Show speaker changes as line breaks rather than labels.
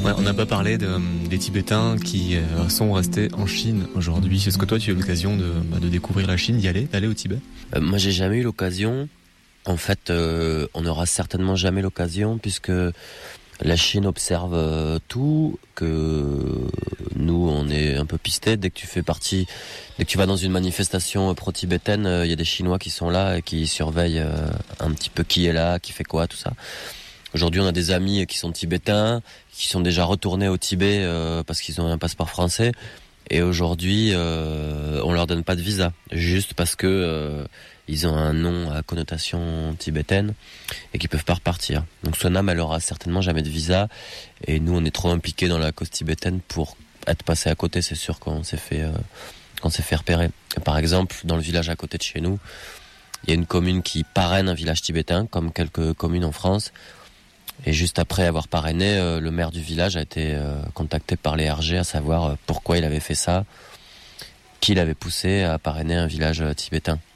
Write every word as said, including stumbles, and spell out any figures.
Ouais, on n'a pas parlé de, des Tibétains qui euh, sont restés en Chine aujourd'hui. Est-ce que toi, tu as eu l'occasion de, bah, de découvrir la Chine, d'y aller, d'aller au Tibet ?
euh, Moi, j'ai jamais eu l'occasion. En fait, euh, on n'aura certainement jamais l'occasion puisque la Chine observe euh, tout, que nous, on est un peu pistés. Dès que tu fais partie, dès que tu vas dans une manifestation pro-tibétaine, il euh, y a des Chinois qui sont là et qui surveillent euh, un petit peu qui est là, qui fait quoi, tout ça. Aujourd'hui, on a des amis qui sont tibétains, qui sont déjà retournés au Tibet euh, parce qu'ils ont un passeport français. Et aujourd'hui, euh, on leur donne pas de visa, juste parce que euh, ils ont un nom à connotation tibétaine et qu'ils peuvent pas repartir. Donc Sonam, elle aura certainement jamais de visa. Et nous, on est trop impliqués dans la cause tibétaine pour être passé à côté. C'est sûr qu'on s'est fait, euh, qu'on s'est fait repérer. Et par exemple, dans le village à côté de chez nous, il y a une commune qui parraine un village tibétain, comme quelques communes en France. Et juste après avoir parrainé, euh, le maire du village a été euh, contacté par les R G à savoir euh, pourquoi il avait fait ça, qui l'avait poussé à parrainer un village euh, tibétain.